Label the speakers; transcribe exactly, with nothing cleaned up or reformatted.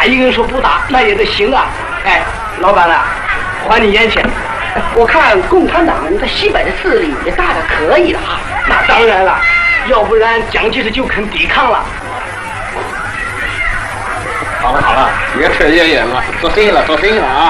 Speaker 1: 一个人说不打，那也得行啊。哎，老板啊，还你烟钱。
Speaker 2: 我看共产党在西北的势力也大的可以了哈。
Speaker 1: 那当然了，要不然蒋介石就肯抵抗了。
Speaker 3: 好了好了，越扯越远了，做生意了做生意了啊！